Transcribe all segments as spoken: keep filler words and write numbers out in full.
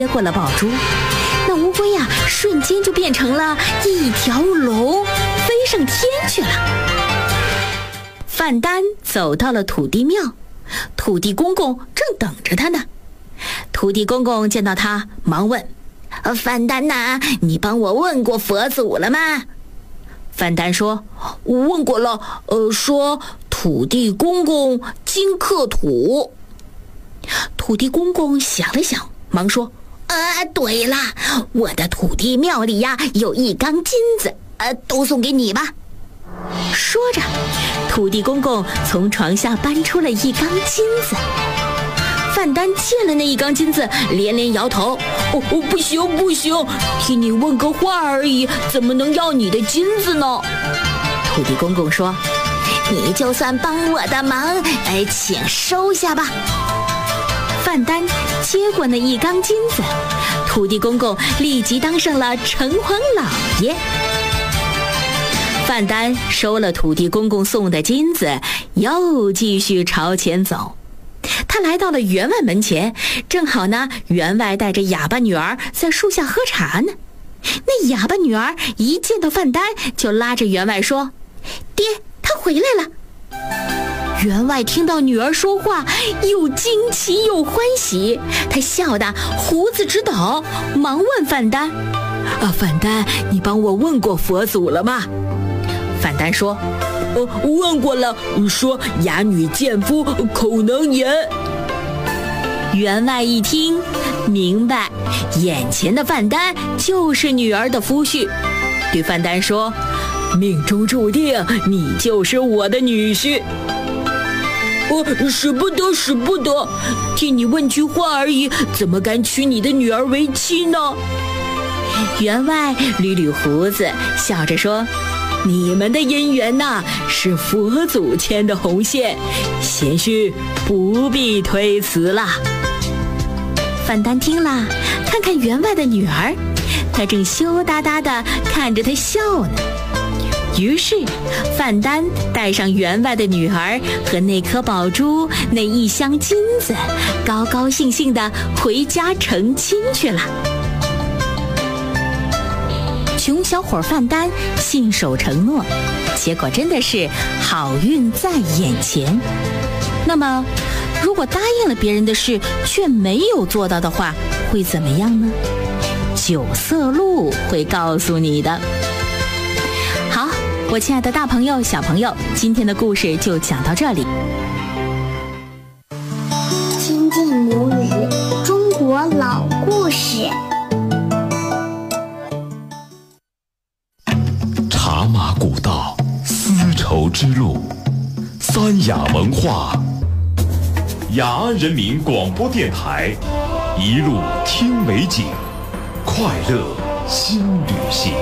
接过了宝珠，那乌龟呀、啊，瞬间就变成了一条龙，飞上天去了。范丹走到了土地庙，土地公公正等着他呢。土地公公见到他，忙问：“范丹呐，你帮我问过佛祖了吗？”范丹说：“问过了，呃，说土地公公金克土。”土地公公想了想，忙说：“呃，对了，我的土地庙里呀有一缸金子，呃，都送给你吧。”说着，土地公公从床下搬出了一缸金子。范丹见了那一缸金子，连连摇头：“哦哦，不行不行，替你问个话而已，怎么能要你的金子呢？”土地公公说：“你就算帮我的忙，哎，请收下吧。”范丹接过那一缸金子，土地公公立即当上了城隍老爷。范丹收了土地公公送的金子，又继续朝前走。他来到了员外门前，正好呢，员外带着哑巴女儿在树下喝茶呢。那哑巴女儿一见到范丹，就拉着员外说：“爹，他回来了。”员外听到女儿说话，又惊奇又欢喜，他笑得胡子直抖，忙问范丹：“啊，范丹，你帮我问过佛祖了吗？”范丹说：“呃，问过了，说哑女见夫，口能言。”员外一听，明白眼前的范丹就是女儿的夫婿，对范丹说：“命中注定，你就是我的女婿。”“哦，使不得，使不得，替你问句话而已，怎么敢娶你的女儿为妻呢？”员外捋捋胡子，笑着说：“你们的姻缘呐，是佛祖牵的红线，贤婿不必推辞了。”范丹听了，看看员外的女儿，她正羞答答地看着他笑呢。于是范丹带上员外的女儿和那颗宝珠、那一箱金子，高高兴兴地回家成亲去了。穷小伙范丹信守承诺，结果真的是好运在眼前。那么如果答应了别人的事却没有做到的话，会怎么样呢？九色鹿会告诉你的。好，我亲爱的大朋友小朋友，今天的故事就讲到这里。 亲近母语，中国老故事。 茶马古道，丝绸之路，三雅文化，雅安人民广播电台，一路听美景，快乐新旅行。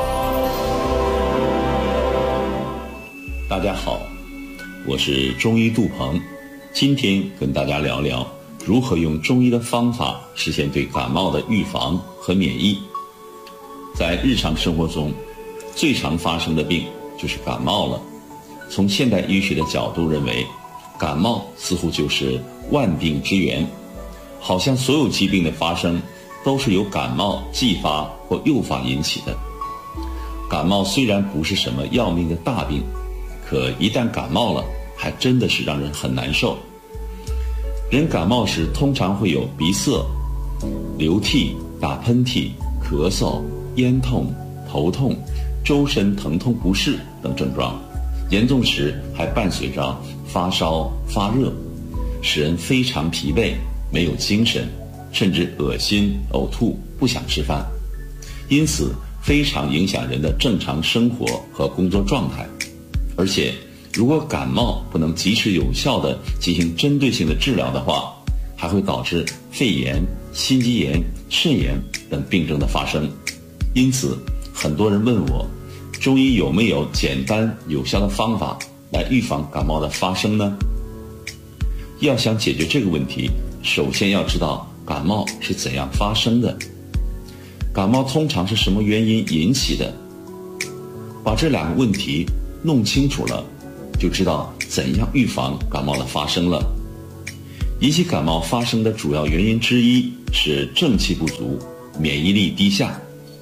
大家好，我是中医杜鹏，今天跟大家聊聊如何用中医的方法实现对感冒的预防和免疫。在日常生活中，最常发生的病就是感冒了。从现代医学的角度认为，感冒似乎就是万病之源，好像所有疾病的发生都是由感冒继发或诱发引起的。感冒虽然不是什么要命的大病，可一旦感冒了，还真的是让人很难受。人感冒时通常会有鼻塞、流涕、打喷嚏、咳嗽、咽痛、头痛、周身疼痛不适等症状，严重时还伴随着发烧、发热，使人非常疲惫，没有精神，甚至恶心、呕吐，不想吃饭，因此非常影响人的正常生活和工作状态。而且如果感冒不能及时有效地进行针对性的治疗的话，还会导致肺炎、心肌炎、肾炎等病症的发生。因此很多人问我，中医有没有简单有效的方法来预防感冒的发生呢？要想解决这个问题，首先要知道感冒是怎样发生的，感冒通常是什么原因引起的。把这两个问题弄清楚了，就知道怎样预防感冒的发生了。引起感冒发生的主要原因之一使正气不足，免疫力低下。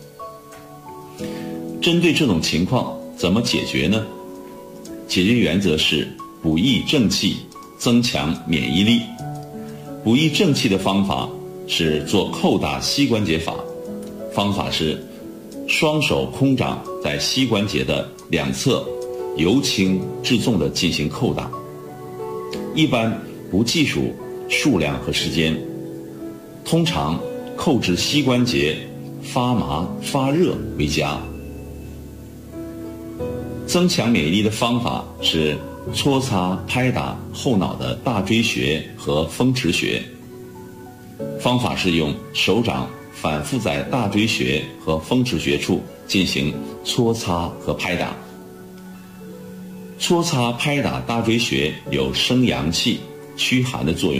针对这种情况，怎么解决呢？解决原则是补益正气，增强免疫力。补益正气的方法是做叩打膝关节法，方法是双手空掌在膝关节的两侧由轻至重地进行叩打，一般不计数数量和时间，通常叩至膝关节发麻发热为佳。增强免疫力的方法是搓擦拍打后脑的大椎穴和风池穴，方法是用手掌反复在大椎穴和风池穴处进行搓擦和拍打。搓擦拍打大椎穴有生阳气、驱寒的作用，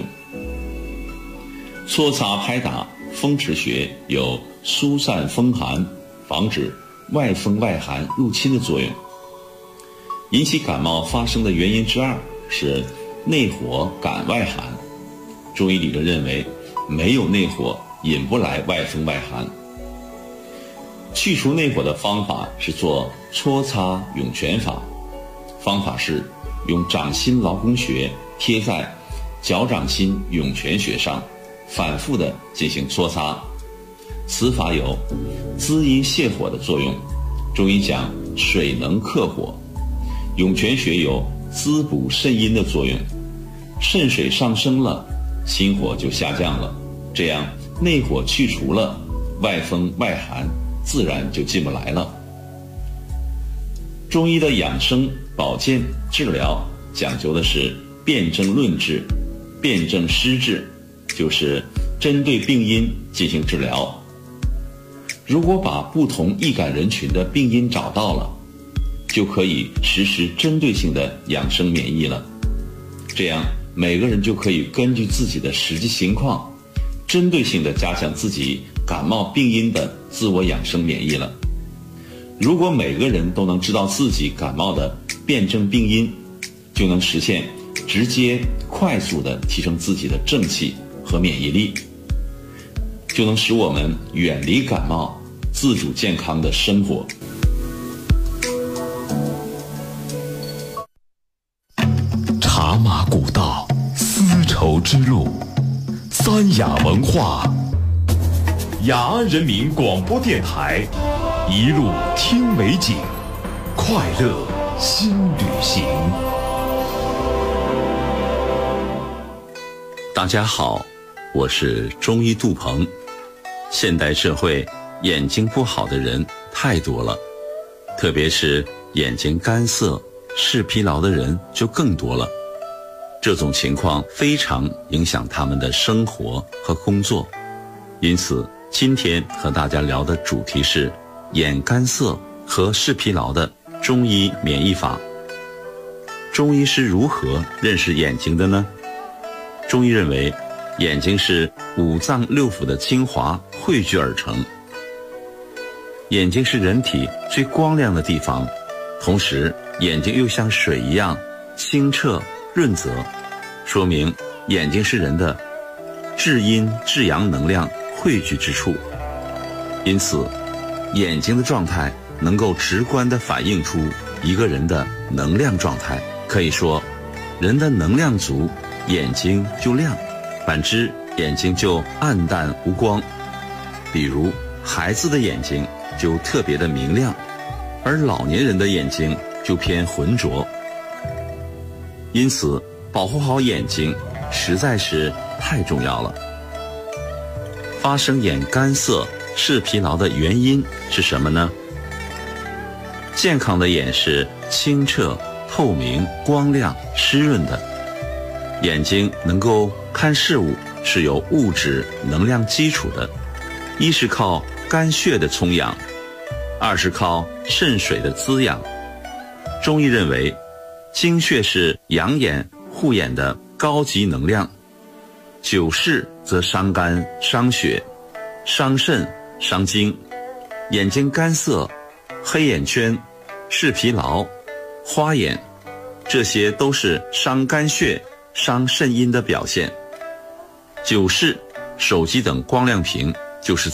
搓擦拍打风池穴有疏散风寒、防止外风外寒入侵的作用。引起感冒发生的原因之二是内火感外寒。中医理论认为，没有内火引不来外风外寒。去除内火的方法是做搓擦涌泉法，方法是用掌心劳宫穴贴在脚掌心涌泉穴上，反复的进行搓擦。此法有滋阴泻火的作用。中医讲水能克火，涌泉穴有滋补肾阴的作用，肾水上升了，心火就下降了，这样内火去除了，外风外寒自然就进不来了。中医的养生、保健、治疗讲究的是辨证论治，辨证施治，就是针对病因进行治疗。如果把不同易感人群的病因找到了，就可以实施针对性的养生免疫了。这样每个人就可以根据自己的实际情况，针对性的加强自己感冒病因的自我养生免疫了。如果每个人都能知道自己感冒的辨证病因，就能实现直接快速的提升自己的正气和免疫力，就能使我们远离感冒，自主健康的生活。 茶马古道，丝绸之路，三雅文化，雅安人民广播电台，一路听美景，快乐新旅行。 大家好，我是中医杜鹏。现代社会眼睛不好的人太多了，特别是眼睛干涩、视疲劳的人就更多了。这种情况非常影响他们的生活和工作，因此今天和大家聊的主题是眼干涩和视疲劳的中医免疫法。中医是如何认识眼睛的呢？中医认为，眼睛是五脏六腑的精华汇聚而成。眼睛是人体最光亮的地方，同时眼睛又像水一样清澈润泽，说明眼睛是人的至阴至阳能量汇聚之处。因此，眼睛的状态能够直观地反映出一个人的能量状态。可以说，人的能量足，眼睛就亮，反之眼睛就暗淡无光。比如孩子的眼睛就特别的明亮，而老年人的眼睛就偏浑浊。因此保护好眼睛实在是太重要了。发生眼干涩、视疲劳的原因是什么呢？健康的眼是清澈、透明、光亮、湿润的。眼睛能够看事物是有物质能量基础的，一是靠肝血的充养，二是靠肾水的滋养。中医认为，精血是养眼护眼的高级能量，久视则伤肝伤血，伤肾伤精。眼睛干涩、黑眼圈、视疲劳、花眼，这些都是伤肝血伤肾阴的表现。久视手机等光亮屏就是